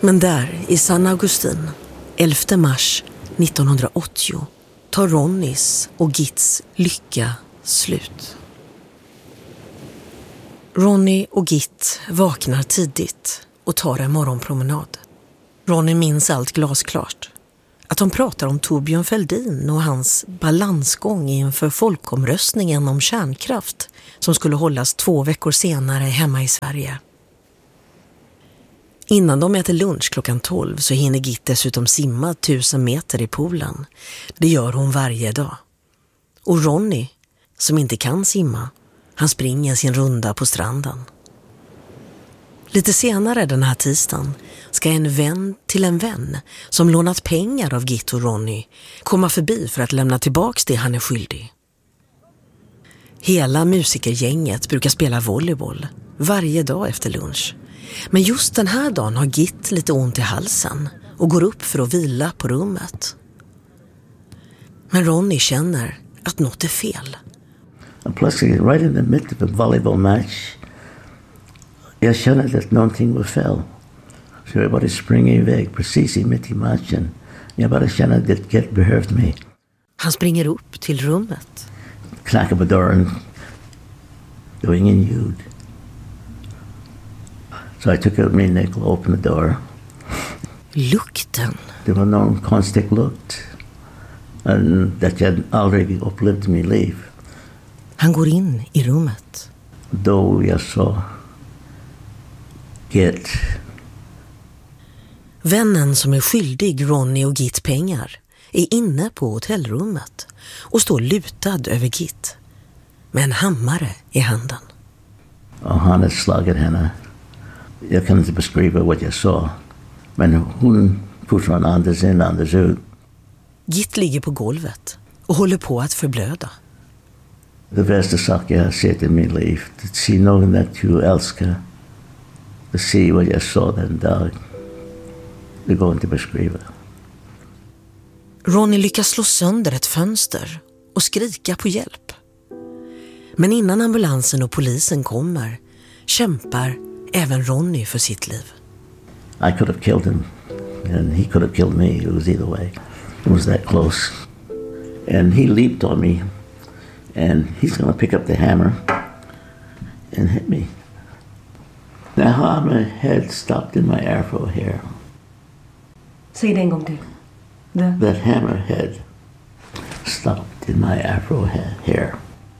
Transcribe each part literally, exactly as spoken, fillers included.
Men där i San Agustin, elfte mars nittonhundraåttio, tar Ronnys och Gits lycka slut. Ronny och Git vaknar tidigt och tar en morgonpromenad. Ronny minns allt glasklart. Att de pratar om Torbjörn Fälldin och hans balansgång inför folkomröstningen om kärnkraft som skulle hållas två veckor senare hemma i Sverige. Innan de äter lunch klockan tolv så hinner Git dessutom simma tusen meter i poolen. Det gör hon varje dag. Och Ronny, som inte kan simma, han springer sin runda på stranden. Lite senare den här tisdagen ska en vän till en vän som lånat pengar av Git och Ronny komma förbi för att lämna tillbaks det han är skyldig. Hela musikergänget brukar spela volleyboll varje dag efter lunch. Men just den här dagen har Git lite ont i halsen och går upp för att vila på rummet. Men Ronny känner att något är fel. And plus, right in the midst of a volleyball match, jag känner att någonting var fel. Så jag bara springer iväg precis i mitt i matchen. Jag bara känner att Git behövde mig. Han springer upp till rummet. Knackar på dörren. Det var ingen ljud. Så jag tog ut min nyckel och öppnade dörren. Lukten. Det var någon konstig lukt. Det jag aldrig upplevt i mitt liv. Han går in i rummet. Då jag såg Git. Vännen som är skyldig Ronny och Git pengar är inne på hotellrummet och står lutad över Git med en hammare i handen. Och han har slagit henne. Jag kan inte beskriva vad jag sa. Men hon fortfarande andas in, andas ut. Git ligger på golvet och håller på att förblöda. Det värsta saker jag har sett i mitt liv. Att se någon att du älskar. Att se vad jag sa den dag. Det går inte att beskriva. Ronny lyckas slå sönder ett fönster och skrika på hjälp. Men innan ambulansen och polisen kommer kämpar även Ronny för sitt liv. I could have killed him and he could have killed me. It was either way. It was that close. And he leaped on me and he's going to pick up the hammer and hit me. The hammerhead stopped in my afro hair. Säg det en gång till. The... That hammerhead stopped in my afro hair.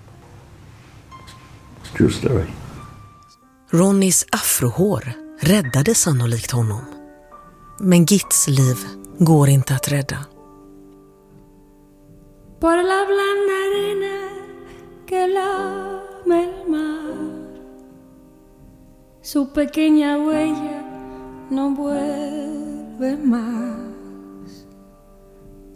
True story. Ronnys afrohår räddade sannolikt honom. Men Gits liv går inte att rädda. Por la blanda arena que lame el mar, su pequeña huella no vuelve más.